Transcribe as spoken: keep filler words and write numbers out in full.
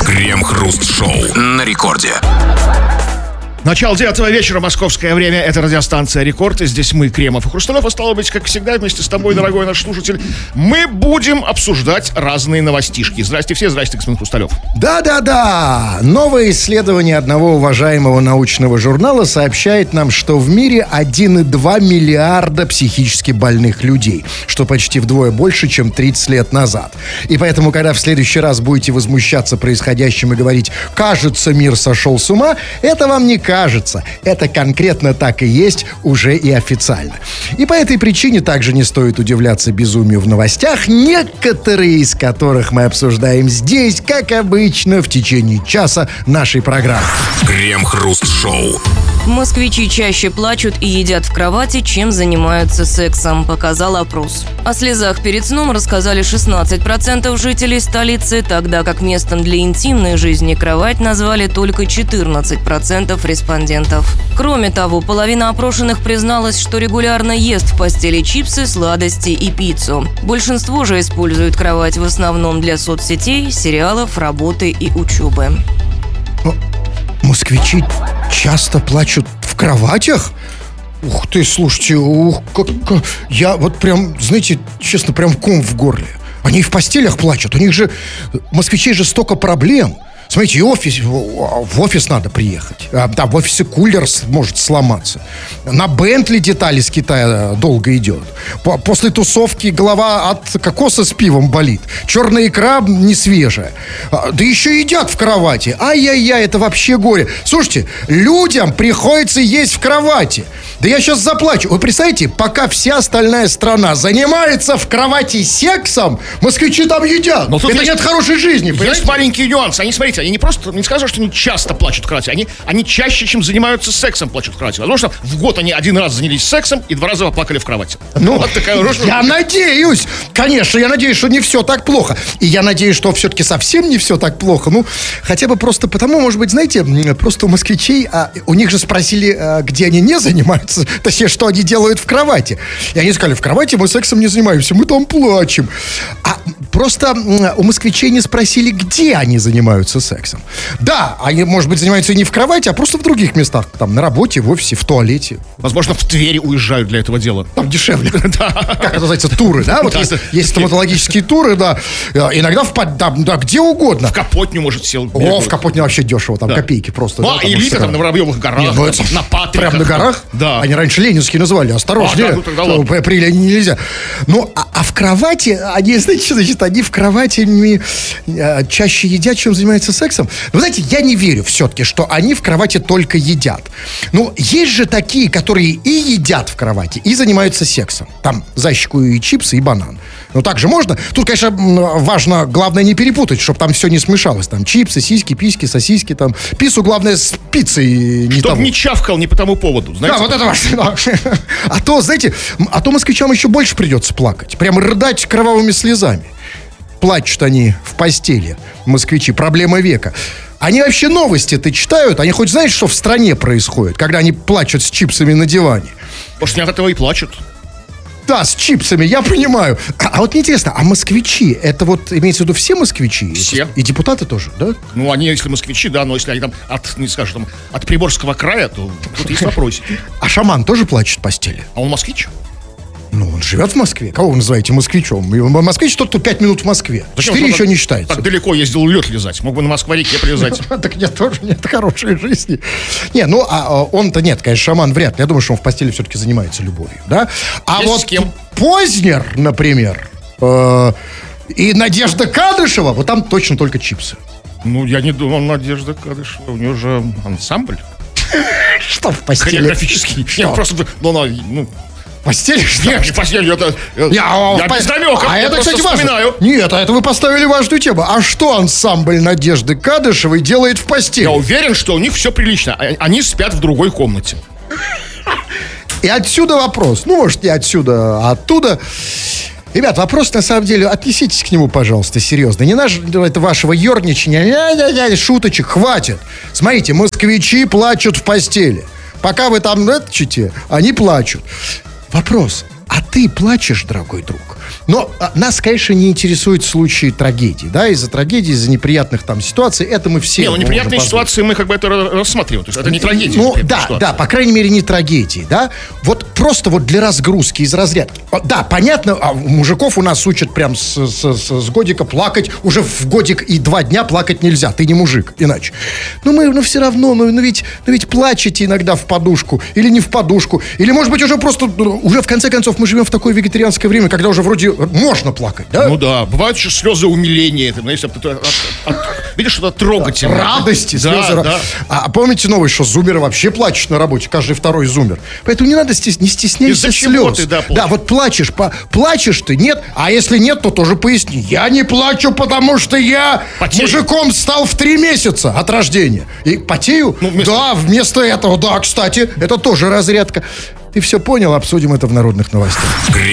Крем-хруст-шоу на рекорде. Начало девятого вечера, московское время. Это радиостанция «Рекорд». И здесь мы, Кремов и Хрусталев. А стало быть, как всегда, вместе с тобой, дорогой наш слушатель, мы будем обсуждать разные новостишки. Здрасте все, здрасте, господин Хрусталев. Да-да-да! Новое исследование одного уважаемого научного журнала сообщает нам, что в мире один и два миллиарда психически больных людей, что почти вдвое больше, чем тридцать лет назад. И поэтому, когда в следующий раз будете возмущаться происходящим и говорить «кажется, мир сошел с ума», это вам не кажется. Кажется, это конкретно так и есть уже и официально. И по этой причине также не стоит удивляться безумию в новостях, некоторые из которых мы обсуждаем здесь, как обычно, в течение часа нашей программы. Крем-хруст-шоу. Москвичи чаще плачут и едят в кровати, чем занимаются сексом, показал опрос. О слезах перед сном рассказали шестнадцать процентов жителей столицы, тогда как местом для интимной жизни кровать назвали только четырнадцать процентов респондентов. Кроме того, половина опрошенных призналась, что регулярно ест в постели чипсы, сладости и пиццу. Большинство же используют кровать в основном для соцсетей, сериалов, работы и учебы. Москвичи часто плачут в кроватях? Ух ты, слушайте, ух, как, как, я вот прям, знаете, честно, прям ком в горле. Они и в постелях плачут, у них же, москвичей же столько проблем. Смотрите, и офис, в офис надо приехать. А, да, в офисе кулер может сломаться. На Бентли детали с Китая долго идет. После тусовки голова от кокоса с пивом болит. Черная икра не свежая. Да еще едят в кровати. Ай-яй-яй, это вообще горе. Слушайте, людям приходится есть в кровати. Да я сейчас заплачу. Вы представляете, пока вся остальная страна занимается в кровати сексом, москвичи там едят. Но тут это есть, нет хорошей жизни, понимаете? Есть маленький нюанс. Они, смотрите, они не просто, не скажу, что они часто плачут в кровати, они, они чаще, чем занимаются сексом, плачут в кровати. Возможно, в год они один раз занялись сексом и два раза поплакали в кровати. Ну, вот такая рожа. Я надеюсь, конечно, я надеюсь, что не все так плохо. И я надеюсь, что все-таки совсем не все так плохо. Ну, хотя бы просто потому, может быть, знаете, просто у москвичей, а, у них же спросили, а, где они не занимаются, точнее, что они делают в кровати. И они сказали, в кровати мы сексом не занимаемся, мы там плачем. А просто у москвичей не спросили, где они занимаются сексом. Да, они, может быть, занимаются не в кровати, а просто в других местах. Там, на работе, в офисе, в туалете. Возможно, в Твери уезжают для этого дела. Там дешевле. Как это называется, туры, да? Вот есть стоматологические туры, да. Иногда в да, где угодно. В Капотню, может, сел. О, в Капотне вообще дешево, там копейки просто. Ну, а элита там на Воробьевых горах, на Патриках. Прям на горах? Да. Они раньше ленинские называли, осторожнее. При Ленине нельзя. Ну, а в кровати, они, знаете, что значит, они в кровати чаще едят, чем занимаются сексом. Вы знаете, я не верю все-таки, что они в кровати только едят. Ну, есть же такие, которые и едят в кровати, и занимаются сексом. Там за щеку и чипсы, и банан. Ну, так же можно. Тут, конечно, важно, главное не перепутать, чтобы там все не смешалось. Там чипсы, сиськи, письки, сосиски, там. Пиццу, главное, с пиццей не Чтоб того. не чавкал не по тому поводу, знаете? Да, вот это важно. А то, знаете, а то москвичам еще больше придется плакать. Прямо рыдать кровавыми слезами. Плачут они в постели, москвичи, проблема века. Они вообще новости-то читают? Они хоть знают, что в стране происходит, когда они плачут с чипсами на диване? Может, не от этого и плачут? Да, с чипсами, я понимаю. А, а вот мне интересно, а москвичи, это вот имеется в виду все москвичи? Все. И депутаты тоже, да? Ну, они, если москвичи, да, но если они там от, не скажу, там, от Приморского края, то тут есть вопросики. А шаман тоже плачет в постели? А он москвич? Ну, он живет в Москве. Кого вы называете москвичом? Москвич тот, кто пять минут в Москве. Четыре еще не считается. Так далеко ездил лед лизать. Мог бы на Москва-реке полезать. Так нет, тоже нет хорошей жизни. Не, ну, а он-то нет, конечно, шаман вряд ли. Я думаю, что он в постели все-таки занимается любовью, да? А вот с кем? Познер, например, и Надежда Кадышева, вот там точно только чипсы. Ну, я не думал, Надежда Кадышева. У нее же ансамбль. Что в постели? Хореографический. Нет, просто, ну, постели, что Нет, не постель, это... Я, я, я без намека, а я это, кстати, вспоминаю. важно. Нет, а это вы поставили важную тему. А что ансамбль Надежды Кадышевой делает в постели? Я уверен, что у них все прилично. Они спят в другой комнате. И отсюда вопрос. Ну, может, не отсюда, а оттуда. Ребят, вопрос, на самом деле, отнеситесь к нему, пожалуйста, серьезно. Не наш, это вашего ерничания, шуточек, хватит. Смотрите, москвичи плачут в постели. Пока вы там нытчете, они плачут. Вопрос, а ты плачешь, дорогой друг? Но а, нас, конечно, не интересуют случаи трагедий, да, из-за трагедий, из-за неприятных там ситуаций, это мы все... Не, ну неприятные можем позволить. ситуации мы как бы это рассматриваем. То есть это не трагедия. Ну, неприятные да, ситуации. да, по крайней мере, не трагедии, да. Вот просто вот для разгрузки из разряда. О, Да, понятно, а мужиков у нас учат прям с, с- с- с годика плакать. Уже в годик и два дня плакать нельзя, ты не мужик, иначе. Но мы, ну, все равно, ну, ну ведь, ну, ведь плачете иногда в подушку, или не в подушку, или, может быть, уже просто, ну, уже в конце концов, мы живем в такое вегетарианское время, когда уже вроде можно плакать, да? Ну да, бывают еще слезы умиления. Там, если от- от- от- видишь, что-то трогательное. Радости, Да, слезы. да. А, а помните новый, что зумеры вообще плачут на работе, каждый второй зумер. Поэтому не надо стес- не стесняйся Из-за чего слез. ты, да, да, плачешь? вот плачешь, по- плачешь ты, нет, а если нет, то тоже поясни. Я не плачу, потому что я Потею. мужиком стал в три месяца от рождения. И потею? Ну, вместо- Да, вместо этого, да, кстати, это тоже разрядка. Ты все понял, обсудим это в народных новостях. Крем